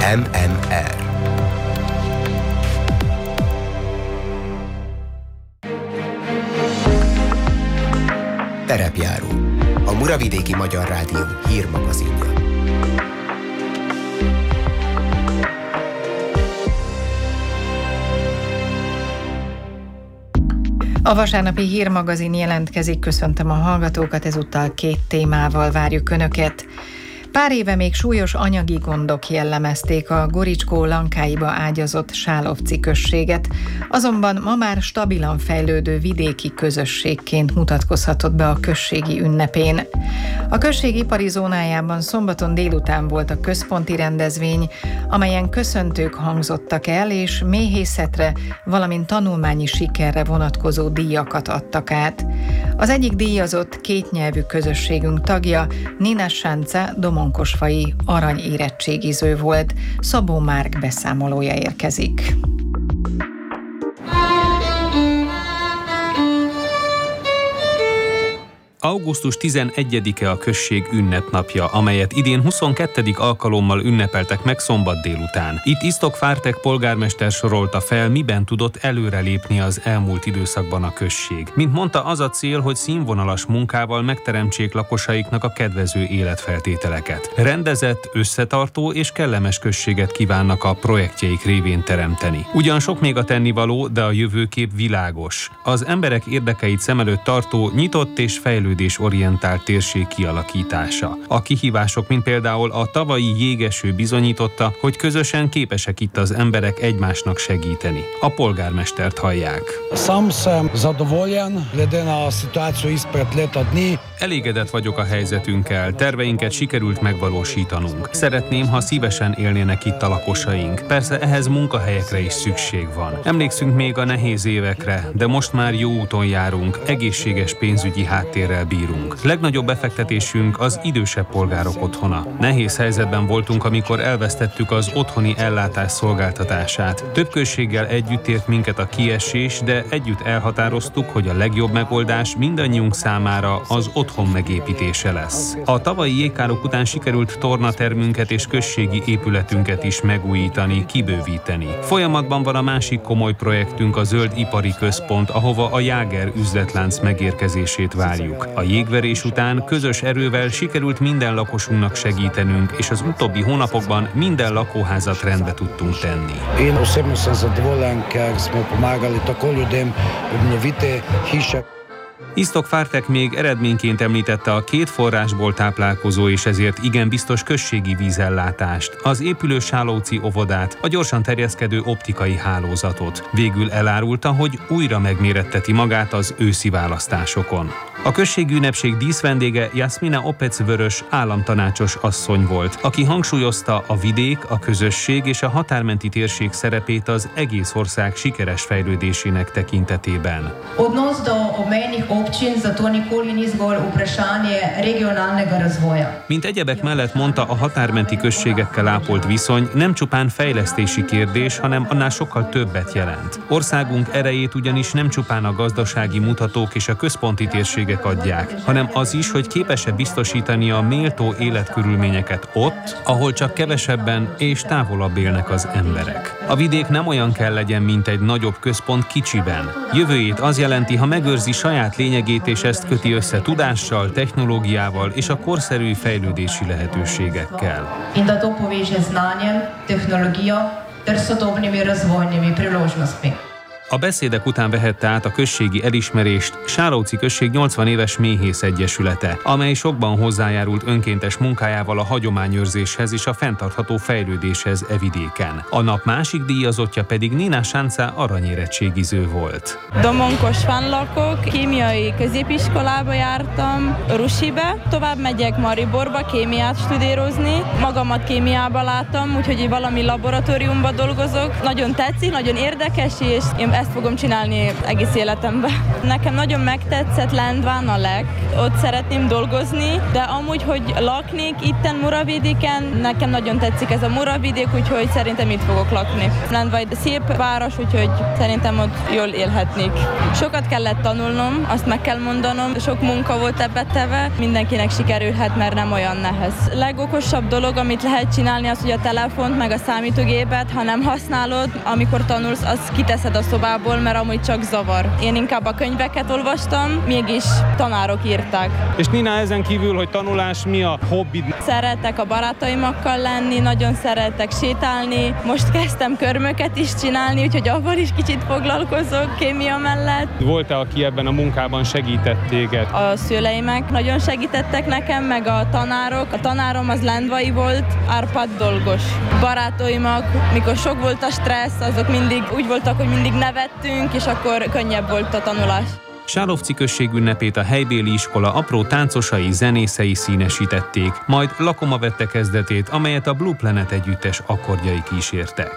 MMR. Terepjáró, a Muravidéki Magyar Rádió hírmagazinja. A vasárnapi hírmagazin jelentkezik, köszöntöm a hallgatókat, ezúttal 2 témával várjuk Önöket. Pár éve még súlyos anyagi gondok jellemezték a Goricskó Lankáiba ágyazott Sálovci községet, azonban ma már stabilan fejlődő vidéki közösségként mutatkozhatott be a községi ünnepén. A község ipari zónájában szombaton délután volt a központi rendezvény, amelyen köszöntők hangzottak el, és méhészetre, valamint tanulmányi sikerre vonatkozó díjakat adtak át. Az egyik díjazott kétnyelvű közösségünk tagja, Nina Sánca domonkosfai aranyérettségiző volt. Szabó Márk beszámolója érkezik. Augusztus 11-e a község ünnepnapja, amelyet idén 22. alkalommal ünnepeltek meg szombat délután. Itt Iztok Fártek polgármester sorolta fel, miben tudott előrelépni az elmúlt időszakban a község. Mint mondta, az a cél, hogy színvonalas munkával megteremtsék lakosaiknak a kedvező életfeltételeket. Rendezett, összetartó és kellemes községet kívánnak a projektjeik révén teremteni. Ugyan sok még a tennivaló, de a jövőkép világos. Az emberek érdekeit szem előtt tartó, nyitott és fejlődésorientált térség kialakítása. A kihívások, mint például a tavalyi jégeső bizonyította, hogy közösen képesek itt az emberek egymásnak segíteni. A polgármestert hallják. Elégedett vagyok a helyzetünkkel, terveinket sikerült megvalósítanunk. Szeretném, ha szívesen élnének itt a lakosaink. Persze ehhez munkahelyekre is szükség van. Emlékszünk még a nehéz évekre, de most már jó úton járunk, egészséges pénzügyi háttérrel bírunk. Legnagyobb befektetésünk az idősebb polgárok otthona. Nehéz helyzetben voltunk, amikor elvesztettük az otthoni ellátás szolgáltatását. Több községgel együtt ért minket a kiesés, de együtt elhatároztuk, hogy a legjobb megoldás mindannyiunk számára az otthon megépítése lesz. A tavalyi jégkárok után sikerült tornatermünket és községi épületünket is megújítani, kibővíteni. Folyamatban van a másik komoly projektünk, a Zöld Ipari Központ, ahova a Jáger üzletlánc megérkezését várjuk. A jégverés után közös erővel sikerült minden lakosunknak segítenünk, és az utóbbi hónapokban minden lakóházat rendbe tudtunk tenni. Én osobno sam zadovoljan, ker smo pomagali tako ljudem obnoviti hiše. Iztok Fártek még eredményként említette a 2 forrásból táplálkozó és ezért igen biztos községi vízellátást, az épülő Sálovci óvodát, a gyorsan terjeszkedő optikai hálózatot. Végül elárulta, hogy újra megméretteti magát az őszi választásokon. A községi ünnepség díszvendége Jasmina Opec-Vörös államtanácsos asszony volt, aki hangsúlyozta a vidék, a közösség és a határmenti térség szerepét az egész ország sikeres fejlődésének tekintetében. Odnos do obmejnih občin zato nikoli ni zgolj vprašanje regionalnega razvoja. Mint egyebek mellett mondta, a határmenti községekkel ápolt viszony nem csupán fejlesztési kérdés, hanem annál sokkal többet jelent. Országunk erejét ugyanis nem csupán a gazdasági mutatók és a központi térség adják, hanem az is, hogy képes-e biztosítani a méltó életkörülményeket ott, ahol csak kevesebben és távolabb élnek az emberek. A vidék nem olyan kell legyen, mint egy nagyobb központ kicsiben. Jövőjét az jelenti, ha megőrzi saját lényegét és ezt köti össze tudással, technológiával és a korszerű fejlődési lehetőségekkel. In da to poveže znanjem, technológia ter sodobnimi razvojnimi priložnostmi. A beszédek után vehette át a községi elismerést Sálovci község 80 éves méhész egyesülete, amely sokban hozzájárult önkéntes munkájával a hagyományőrzéshez és a fenntartható fejlődéshez e vidéken. A nap másik díjazottja pedig Nina Sánca aranyérettségiző volt. Domonkosfán lakok, kémiai középiskolába jártam, Rusibe, tovább megyek Mariborba kémiát studírozni, magamat kémiába láttam, úgyhogy valami laboratóriumban dolgozok. Nagyon tetszik, nagyon érdekes, és én ezt fogom csinálni egész életemben. Nekem nagyon megtetszett Lendván a ott szeretném dolgozni, de amúgy, hogy laknék itten Muravidéken, nekem nagyon tetszik ez a Muravidék, úgyhogy szerintem itt fogok lakni. Lendván egy szép város, úgyhogy szerintem ott jól élhetnék. Sokat kellett tanulnom, azt meg kell mondanom, sok munka volt ebbe teve, mindenkinek sikerülhet, mert nem olyan nehéz. Legokosabb dolog, amit lehet csinálni, az, hogy a telefont meg a számítógépet, ha nem használod, amikor tanulsz, azt kiteszed a szobából, mert amúgy csak zavar. Én inkább a könyveket olvastam, mégis tanárok írták. És Nina, ezen kívül, hogy tanulás, mi a hobbid? Szeretek a barátaimakkal lenni, nagyon szeretek sétálni. Most kezdtem körmöket is csinálni, úgyhogy avval is kicsit foglalkozok kémia mellett. Volt-e, aki ebben a munkában segített téged? A szüleimek nagyon segítettek nekem, meg a tanárok. A tanárom az lendvai volt, Árpád dolgos. Barátaimak, mikor sok volt a stressz, azok mindig úgy voltak, hogy mindig nevettünk, és akkor könnyebb volt a tanulás. Sárovci község ünnepét a helybéli iskola apró táncosai, zenészei színesítették, majd Lakoma vette kezdetét, amelyet a Blue Planet együttes akkordjai kísértek.